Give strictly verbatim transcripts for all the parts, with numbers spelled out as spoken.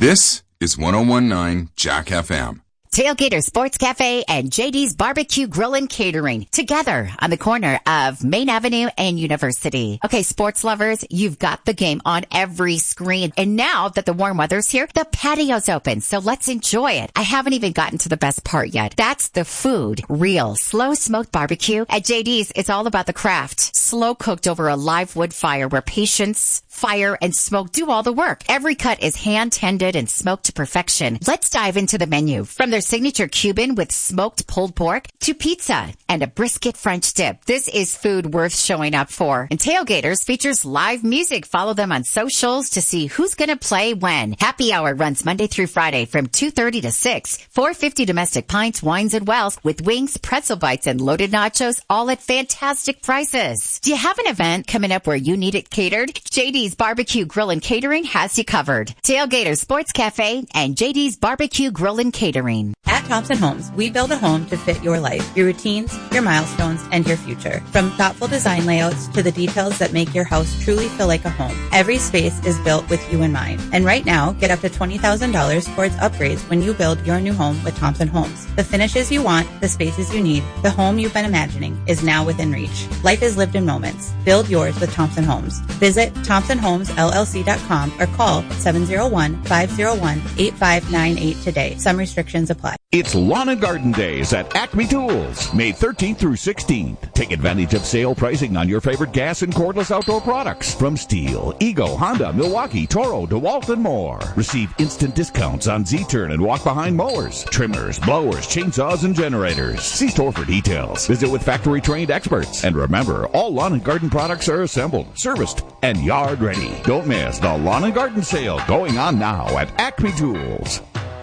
This is one oh one point nine Jack F M. Tailgater Sports Cafe and J D's Barbecue Grill and Catering together on the corner of Main Avenue and University. Okay, sports lovers, you've got the game on every screen. And now that the warm weather's here, the patio's open. So let's enjoy it. I haven't even gotten to the best part yet. That's the food. Real slow smoked barbecue. At J D's, it's all about the craft. Slow cooked over a live wood fire where patience, fire, and smoke do all the work. Every cut is hand tended and smoked to perfection. Let's dive into the menu. From their signature Cuban with smoked pulled pork to pizza and a brisket French dip. This is food worth showing up for. And Tailgaters features live music. Follow them on socials to see who's going to play when. Happy hour runs Monday through Friday from two thirty to six. four fifty domestic pints, wines, and wells with wings, pretzel bites, and loaded nachos, all at fantastic prices. Do you have an event coming up where you need it catered? J D's Barbecue Grill and Catering has you covered. Tailgater Sports Cafe and J D's Barbecue Grill and Catering. At Thompson Homes, we build a home to fit your life, your routines, your milestones, and your future. From thoughtful design layouts to the details that make your house truly feel like a home, every space is built with you in mind. And right now, get up to twenty thousand dollars towards upgrades when you build your new home with Thompson Homes. The finishes you want, the spaces you need, the home you've been imagining is now within reach. Life is lived in moments. Build yours with Thompson Homes. Visit thompson homes l l c dot com or call seven oh one, five oh one, eight five nine eight today. Some restrictions apply. It's Lawn and Garden Days at Acme Tools, May thirteenth through sixteenth. Take advantage of sale pricing on your favorite gas and cordless outdoor products from Stihl, Ego, Honda, Milwaukee, Toro, DeWalt, and more. Receive instant discounts on Z-Turn and walk-behind mowers, trimmers, blowers, chainsaws, and generators. See store for details. Visit with factory-trained experts. And remember, all lawn and garden products are assembled, serviced, and yard-ready. Don't miss the Lawn and Garden Sale going on now at Acme Tools.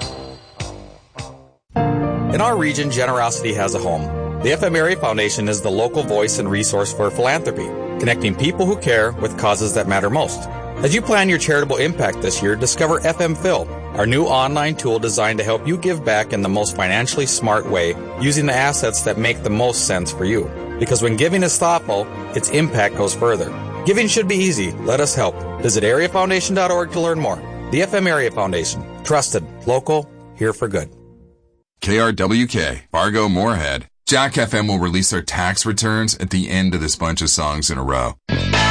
In our region, generosity has a home. The F M Area Foundation is the local voice and resource for philanthropy, connecting people who care with causes that matter most. As you plan your charitable impact this year, discover F M Phil, our new online tool designed to help you give back in the most financially smart way, using the assets that make the most sense for you. Because when giving is thoughtful, its impact goes further. Giving should be easy. Let us help. Visit area foundation dot org to learn more. The F M Area Foundation. Trusted, local, here for good. K R W K, Fargo Moorhead. Jack F M will release their tax returns at the end of this bunch of songs in a row.